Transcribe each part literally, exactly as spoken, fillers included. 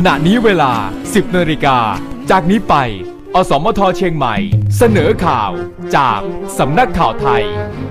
ขณะนี้เวลา สิบนาฬิกาจากนี้ไปอสมทเชียงใหม่เสนอข่าวจากสำนักข่าวไทย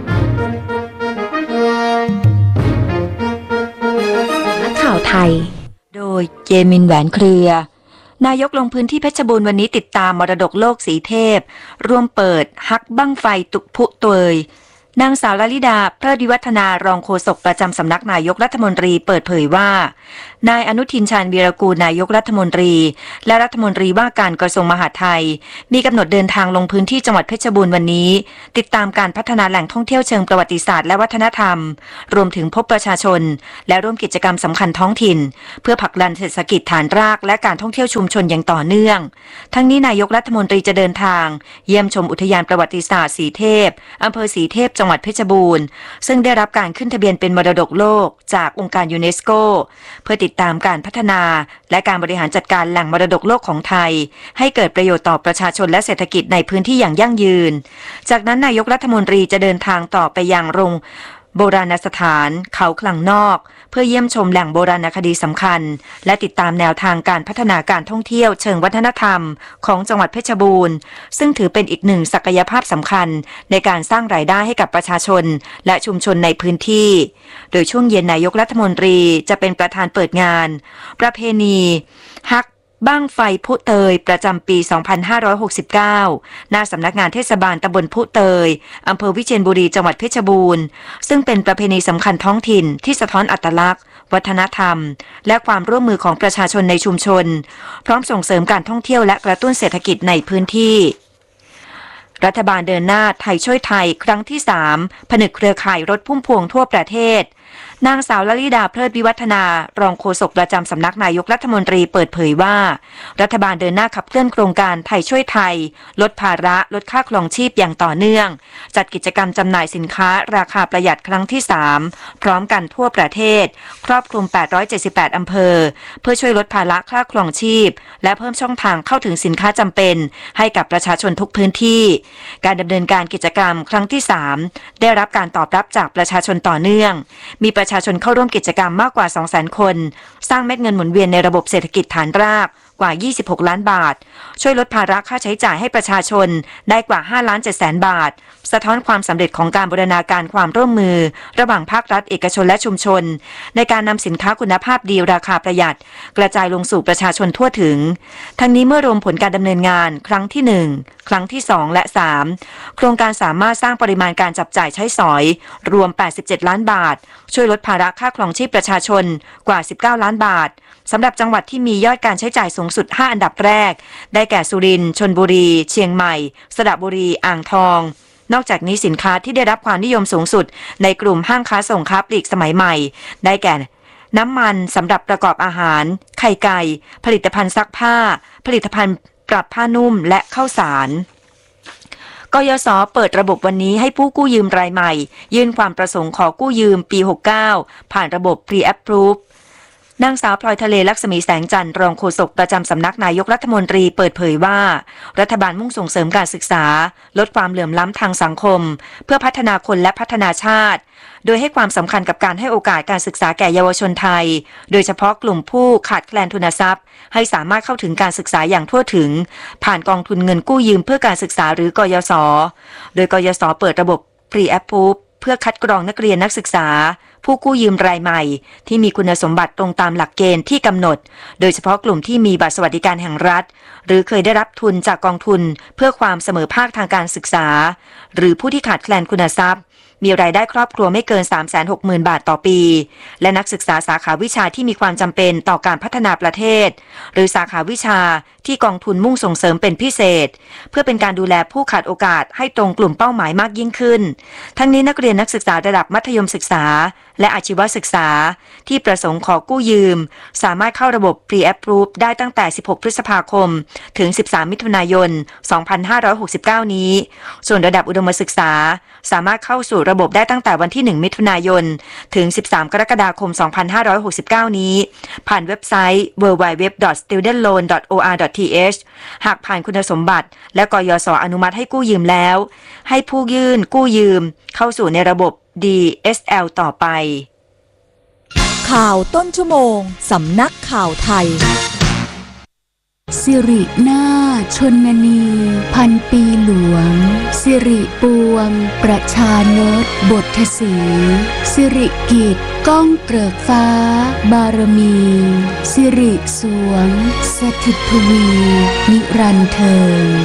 ข่าวไทยโดยเจมินแหวนเครือนายกลงพื้นที่เพชรบูรณ์วันนี้ติดตามมรดกโลกสีเทพร่วมเปิดฮักบั้งไฟตุกพุเตยนางสาวลลิดาเพลิดวิวัฒนารองโฆษกประจำสำนักนายกรัฐมนตรีเปิดเผยว่านายอนุทินชาญวีรกูลนายกรัฐมนตรีและรัฐมนตรีว่าการกระทรวงมหาดไทยมีกำหนดเดินทางลงพื้นที่จังหวัดเพชรบูรณ์วันนี้ติดตามการพัฒนาแหล่งท่องเที่ยวเชิงประวัติศาสตร์และวัฒนธรรมรวมถึงพบประชาชนและร่วมกิจกรรมสำคัญท้องถิ่นเพื่อผลักดันเศรษฐกิจฐานรากและการท่องเที่ยวชุมชนอย่างต่อเนื่องทั้งนี้นายกรัฐมนตรีจะเดินทางเยี่ยมชมอุทยานประวัติศาสตร์สีเทพอำเภอสีเทพจังหวัดเพชรบูรณ์ซึ่งได้รับการขึ้นทะเบียนเป็นมรดกโลกจากองค์การยูเนสโกเพื่อติดตามการพัฒนาและการบริหารจัดการแหล่งมรดกโลกของไทยให้เกิดประโยชน์ต่อประชาชนและเศรษฐกิจในพื้นที่อย่างยั่งยืนจากนั้นนายกรัฐมนตรีจะเดินทางต่อไปยังโรงโบราณสถานเขาคลังนอกเพื่อเยี่ยมชมแหล่งโบราณคดีสำคัญและติดตามแนวทางการพัฒนาการท่องเที่ยวเชิงวัฒนธรรมของจังหวัดเพชรบูรณ์ซึ่งถือเป็นอีกหนึ่งศักยภาพสำคัญในการสร้างรายได้ให้กับประชาชนและชุมชนในพื้นที่โดยช่วงเย็นนายกรัฐมนตรีจะเป็นประธานเปิดงานประเพณีฮักบั้งไฟพุเตยประจำปี สองพันห้าร้อยหกสิบเก้า หน้าสำนักงานเทศบาลตำบลพุเตยอำเภอวิเชียรบุรีจังหวัดเพชรบูรณ์ซึ่งเป็นประเพณีสำคัญท้องถิ่นที่สะท้อนอัตลักษณ์วัฒนธรรมและความร่วมมือของประชาชนในชุมชนพร้อมส่งเสริมการท่องเที่ยวและกระตุ้นเศรษฐกิจในพื้นที่รัฐบาลเดินหน้าไทยช่วยไทยครั้งที่สามผนึกเครือข่ายรถพุ่มพวงทั่วประเทศนางสาวลลิดาเพลิดวิวัฒนารองโฆษกประจำสำนักนายกรัฐมนตรีเปิดเผยว่ารัฐบาลเดินหน้าขับเคลื่อนโครงการไทยช่วยไทยลดภาระลดค่าครองชีพอย่างต่อเนื่องจัดกิจกรรมจำหน่ายสินค้าราคาประหยัดครั้งที่สามพร้อมกันทั่วประเทศครอบคลุมแปดร้อยเจ็ดสิบแปดอำเภอเพื่อช่วยลดภาระค่าครองชีพและเพิ่มช่องทางเข้าถึงสินค้าจำเป็นให้กับประชาชนทุกพื้นที่การดำเนินการกิจกรรมครั้งที่สามได้รับการตอบรับจากประชาชนต่อเนื่องมีประชาชนเข้าร่วมกิจกรรมมากกว่า สองแสน คนสร้างเม็ดเงินหมุนเวียนในระบบเศรษฐกิจฐานรากกว่า ยี่สิบหก ล้านบาทช่วยลดภาระค่าใช้จ่ายให้ประชาชนได้กว่า ห้าล้านเจ็ดแสน บาทสะท้อนความสำเร็จของการบูรณาการความร่วมมือระหว่างภาครัฐเอกชนและชุมชนในการนำสินค้าคุณภาพดีราคาประหยัดกระจายลงสู่ประชาชนทั่วถึงทั้งนี้เมื่อรวมผลการดำเนินงานครั้งที่หนึ่งครั้งที่สองและสามโครงการสามารถสร้างปริมาณการจับจ่ายใช้สอยรวมแปดสิบเจ็ดล้านบาทช่วยลดภาระค่าครองชีพประชาชนกว่าสิบเก้าล้านบาทสำหรับจังหวัดที่มียอดการใช้จ่ายสูงสุดห้าอันดับแรกได้แก่สุรินทร์ชลบุรีเชียงใหม่สระบุรีอ่างทองนอกจากนี้สินค้าที่ได้รับความนิยมสูงสุดในกลุ่มห้างค้าส่งค้าปลีกสมัยใหม่ได้แก่น้ำมันสำหรับประกอบอาหารไข่ไก่ผลิตภัณฑ์ซักผ้าผลิตภัณฑ์ปรับผ้านุ่มและข้าวสารกยศ.เปิดระบบวันนี้ให้ผู้กู้ยืมรายใหม่ยื่นความประสงค์ขอกู้ยืมปีหกสิบเก้าผ่านระบบ Pre-Approve นางสาวพลอยทะเลลักษมีแสงจันทร์รองโฆษกประจำสำนักนายกรัฐมนตรีเปิดเผยว่ารัฐบาลมุ่งส่งเสริมการศึกษาลดความเหลื่อมล้ำทางสังคมเพื่อพัฒนาคนและพัฒนาชาติโดยให้ความสำคัญกับการให้โอกาสการศึกษาแก่เยาวชนไทยโดยเฉพาะกลุ่มผู้ขาดแคลนทุนทรัพย์ให้สามารถเข้าถึงการศึกษาอย่างทั่วถึงผ่านกองทุนเงินกู้ยืมเพื่อการศึกษาหรือกยศ.โดยกยศ.เปิดระบบ Pre-Approve เพื่อคัดกรองนักเรียนนักศึกษาผู้กู้ยืมรายใหม่ที่มีคุณสมบัติตรงตามหลักเกณฑ์ที่กำหนดโดยเฉพาะกลุ่มที่มีบัตรสวัสดิการแห่งรัฐหรือเคยได้รับทุนจากกองทุนเพื่อความเสมอภาคทางการศึกษาหรือผู้ที่ขาดแคลนคุณทรัพย์มีรายได้ครอบครัวไม่เกิน สามแสนหกหมื่น บาทต่อปีและนักศึกษาสาขาวิชาที่มีความจำเป็นต่อการพัฒนาประเทศหรือสาขาวิชาที่กองทุนมุ่งส่งเสริมเป็นพิเศษเพื่อเป็นการดูแลผู้ขาดโอกาสให้ตรงกลุ่มเป้าหมายมากยิ่งขึ้นทั้งนี้นักเรียนนักศึกษาระดับมัธยมศึกษาและอาชีวศึกษาที่ประสงค์ขอกู้ยืมสามารถเข้าระบบ Pre-Approve ได้ตั้งแต่สิบหกพฤษภาคมถึงสิบสามมิถุนายนสองพันห้าร้อยหกสิบเก้านี้ส่วนระดับอุดมศึกษาสามารถเข้าสู่ระบบได้ตั้งแต่วันที่หนึ่งมิถุนายนถึงสิบสามกรกฎาคมสองพันห้าร้อยหกสิบเก้านี้ผ่านเว็บไซต์ ดับเบิลยู ดับเบิลยู ดับเบิลยู ดอท สตูเดนต์โลน ดอท โอ อาร์ ดอท ที เอช หากผ่านคุณสมบัติและกยศ.อนุมัติให้กู้ยืมแล้วให้ผู้ยื่นกู้ยืมเข้าสู่ในระบบ ดี เอส แอล ต่อไปข่าวต้นชั่วโมงสำนักข่าวไทยสิรินาถชนนี พันปีหลวง สิริปวง ประชานตบทศรีสิริกิจก้องเกริกฟ้า บารมี สิริสวง สถิตทวี นิรันดร์เทิน